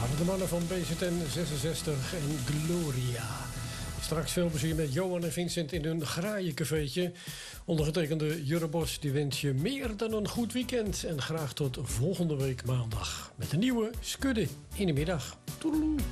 waren de mannen van BZN 66 en Gloria. Straks veel plezier met Johan en Vincent in hun graaiencafeetje. Ondergetekende Jurre Bos die wens je meer dan een goed weekend. En graag tot volgende week maandag met een nieuwe Skudde in de middag. Toedeloe.